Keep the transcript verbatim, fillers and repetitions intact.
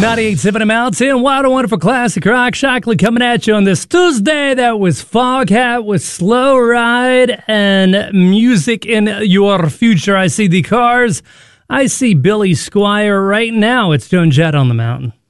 ninety-eight point seven Mountain, Wild and Wonderful Classic Rock. Shockley coming at you on this Tuesday. That was Foghat with Slow Ride and Music in Your Future. I see the Cars. I see Billy Squier right now. It's Joan Jett on the Mountain.